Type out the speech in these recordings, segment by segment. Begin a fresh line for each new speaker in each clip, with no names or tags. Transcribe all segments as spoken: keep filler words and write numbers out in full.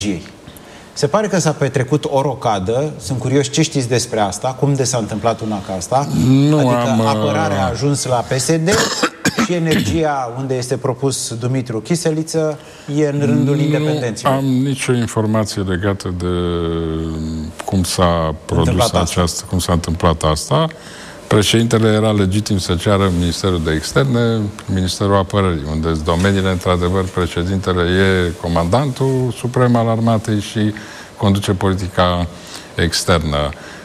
Se pare că s-a petrecut o rocadă. Sunt curios ce știți despre asta, cum de s-a întâmplat una ca asta.
Nu
adică
am,
apărarea a ajuns la P S D și energia, unde este propus Dumitru Chiseliță, e în rândul
nu
independenților.
Am nicio informație legată de cum s-a produs această, cum s-a întâmplat asta. Președintele era legitim să ceară Ministerul de Externe, Ministerul Apărării, unde sunt domeniile, într-adevăr, președintele e comandantul suprem al armatei și conduce politica externă.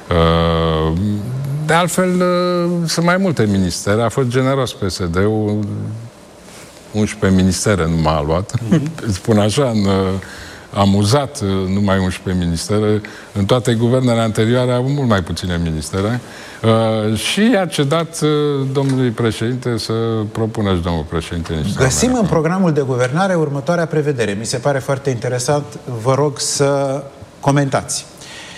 De altfel, sunt mai multe ministere. A fost generos P S D-ul, unsprezece ministere nu m-a luat, mm-hmm. spun așa, în, amuzat, numai unsprezece ministere. În toate guvernele anterioare au mult mai puține ministere. Uh, și a cedat uh, domnului președinte să propună și domnul președinte niște
Găsim în programul de guvernare următoarea prevedere. Mi se pare foarte interesant. Vă rog să comentați.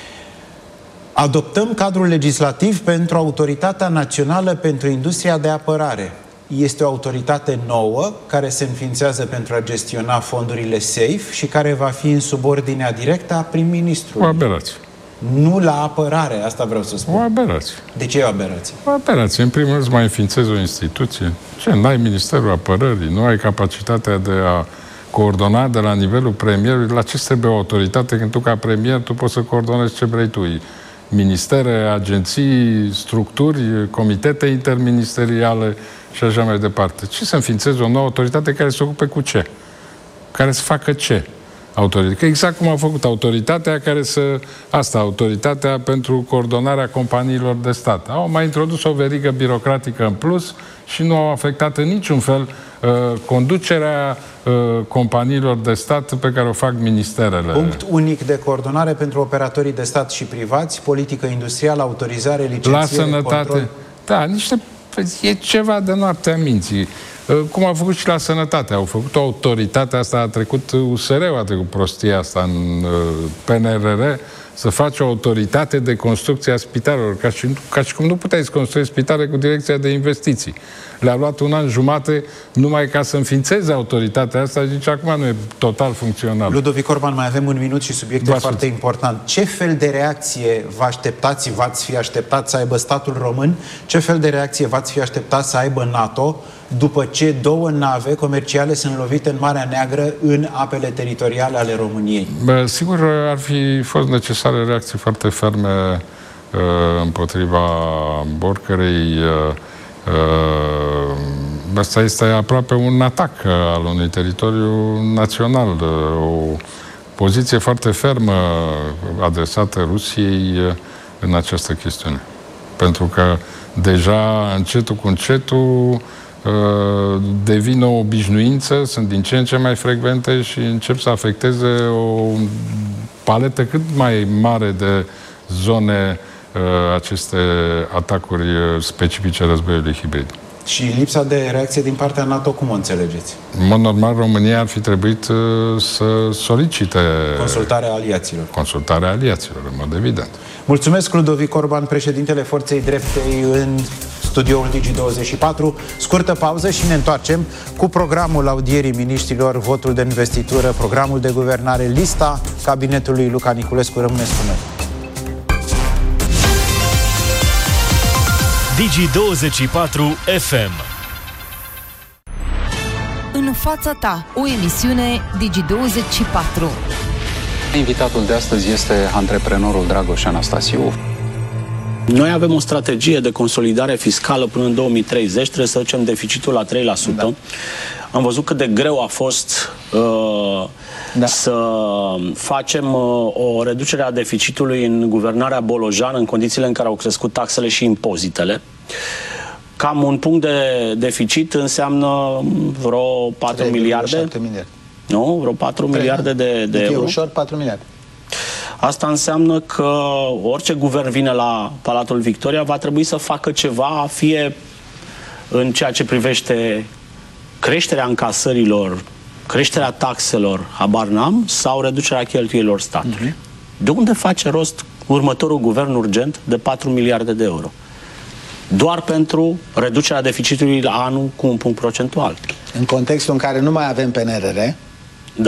Adoptăm cadrul legislativ pentru Autoritatea Națională pentru Industria de Apărare. Este o autoritate nouă care se înființează pentru a gestiona fondurile SAFE și care va fi în subordinea directă a prim-ministrului.
O aberație.
Nu la apărare, asta vreau să spun.
O aberație.
De ce e o aberație?
O aberație. În primul rând, să mai înființezi o instituție. Ce? N-ai Ministerul Apărării, nu ai capacitatea de a coordona de la nivelul premierului. La ce trebuie o autoritate când tu, ca premier, tu poți să coordonezi ce vrei tu? Ministere, agenții, structuri, comitete interministeriale și așa mai departe. Ce să înființezi o nouă autoritate care se ocupe cu ce? Care să facă ce? Autoritate. Exact cum a făcut autoritatea care să... Asta, autoritatea pentru coordonarea companiilor de stat. Au mai introdus o verigă birocratică în plus și nu au afectat în niciun fel uh, conducerea uh, companiilor de stat pe care o fac ministerele.
Punct unic de coordonare pentru operatorii de stat și privați, politică industrială, autorizare, licențiere,
la sănătate. Control. Da, niște... E ceva de noaptea minții. Cum au făcut și la sănătate. Au făcut o autoritate, asta a trecut U S R-ul, a trecut prostia asta în P N R R, să faci o autoritate de construcție a spitalelor, ca și, ca și cum nu puteai să construi spitale cu direcția de investiții. Le-a luat un an jumate numai ca să înființeze autoritatea asta, zice, acum nu e total funcțional.
Ludovic Orban, mai avem un minut și subiectul e foarte important. Ce fel de reacție vă așteptați, v-ați fi așteptat să aibă statul român? Ce fel de reacție v-ați fi așteptat să aibă NATO după ce două nave comerciale sunt lovite în Marea Neagră în apele teritoriale ale României?
Bă, sigur, ar fi fost necesare reacții foarte ferme uh, împotriva oricărei uh, Uh, asta este aproape un atac al unui teritoriu național, o poziție foarte fermă adresată Rusiei în această chestiune. Pentru că deja încetul cu încetul uh, devin o obișnuință, sunt din ce în ce mai frecvente și încep să afecteze o paletă cât mai mare de zone aceste atacuri specifice războiului hibrid.
Și lipsa de reacție din partea NATO, cum o înțelegeți?
În mod normal, România ar fi trebuit să solicite
consultarea aliaților.
Consultarea aliaților, în mod evident.
Mulțumesc, Ludovic Orban, președintele Forței Dreptei, în studioul Digi douăzeci și patru. Scurtă pauză și ne întoarcem cu programul audierii miniștrilor, votul de investitură, programul de guvernare, lista cabinetului Luca Niculescu. Rămâneți cu noi.
Digi douăzeci și patru F M.
În fața ta, o emisiune Digi douăzeci și patru.
Invitatul de astăzi este antreprenorul Dragoș Anastasiu.
Noi avem o strategie de consolidare fiscală până în două mii treizeci, trebuie să ducem deficitul la trei la sută. Da. Am văzut cât de greu a fost uh, da. să facem uh, o reducere a deficitului în guvernarea Bolojan, în condițiile în care au crescut taxele și impozitele. Cam un punct de deficit înseamnă vreo patru miliarde. Nu? Vreo patru miliarde de, de euro.
Ușor patru miliarde.
Asta înseamnă că orice guvern vine la Palatul Victoria va trebui să facă ceva, fie în ceea ce privește creșterea încasărilor, creșterea taxelor, habar n-am, sau reducerea cheltuielilor statului. Mm-hmm. De unde face rost următorul guvern urgent de patru miliarde de euro? Doar pentru reducerea deficitului la anul cu un punct procentual.
În contextul în care nu mai avem P N R R,
da.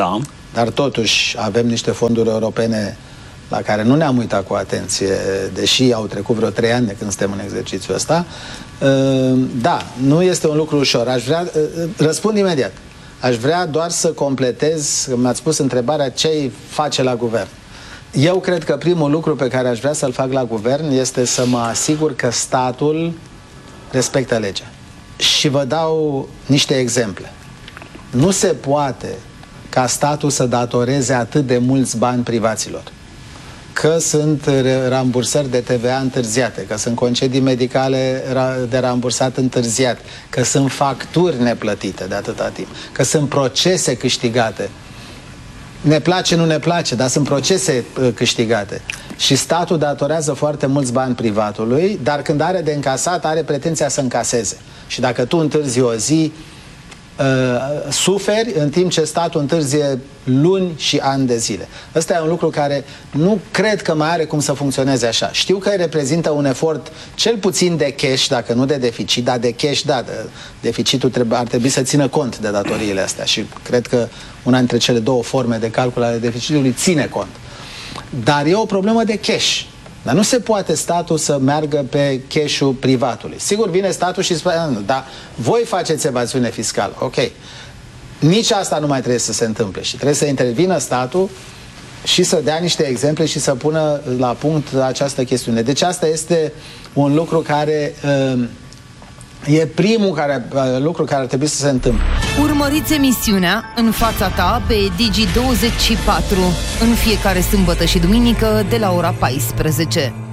dar totuși avem niște fonduri europene la care nu ne-am uitat cu atenție, deși au trecut vreo trei ani de când suntem în exercițiul ăsta. Da, nu este un lucru ușor. Aș vrea, răspund imediat. Aș vrea doar să completez, mi-ați pus întrebarea ce îi face la guvern. Eu cred că primul lucru pe care aș vrea să-l fac la guvern este să mă asigur că statul respectă legea. Și vă dau niște exemple. Nu se poate ca statul să datoreze atât de mulți bani privaților. Că sunt rambursări de T V A întârziate, că sunt concedii medicale de rambursat întârziat, că sunt facturi neplătite de atâta timp, că sunt procese câștigate. Ne place, nu ne place, dar sunt procese câștigate. Și statul datorează foarte mulți bani privatului, dar când are de încasat, are pretenția să încaseze. Și dacă tu întârzi o zi, Uh, suferi, în timp ce statul întârzie luni și ani de zile. Ăsta e un lucru care nu cred că mai are cum să funcționeze așa. Știu că reprezintă un efort cel puțin de cash, dacă nu de deficit, dar de cash, da, de, deficitul trebuie, ar trebui să țină cont de datoriile astea și cred că una dintre cele două forme de calcul ale deficitului ține cont. Dar e o problemă de cash. Dar nu se poate statul să meargă pe cash-ul privatului. Sigur, vine statul și spune, dar voi faceți evaziune fiscală. Ok. Nici asta nu mai trebuie să se întâmple și trebuie să intervină statul și să dea niște exemple și să pună la punct această chestiune. Deci asta este un lucru care uh, e primul care, uh, lucru care ar trebui să se întâmple.
Urmăriți emisiunea În fața ta pe Digi douăzeci și patru în fiecare sâmbătă și duminică de la ora paisprezece.